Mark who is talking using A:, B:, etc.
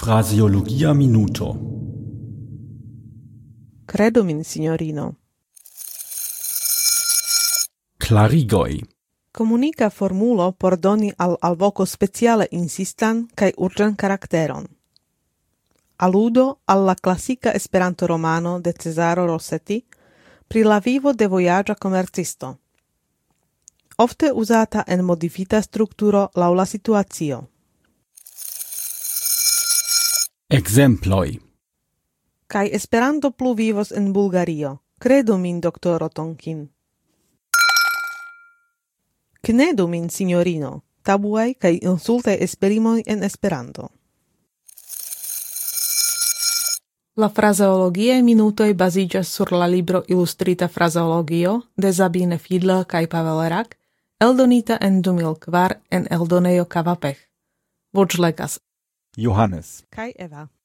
A: Fraseologia minuto.
B: Credo min, signorino.
A: Klarigoj.
B: Komunika formulo por doni al alvoko speciale insistan kaj urĝan karakteron. Aludo alla klasika Esperanto-romano de Cezaro Rossetti pri la vivo de vojaĝa komercisto. Ofte uzata en modifita strukturo laŭ la situacio.
A: Ekzemploj.
B: Kaj Esperanto plu vivos en Bulgario. Kredu min, doktoro Tonkin. Knedu min, signorino. Tabuaj kaj insultaj esprimoj en Esperanto. La frazeologiaj minutoj baziĝas sur la libro Ilustrita frazeologio de Sabine Fiedler kaj Pavel Rak, eldonita en 2004 en eldonejo Kavapech. Voĉlegas
A: Johannes.
B: kaj Eva.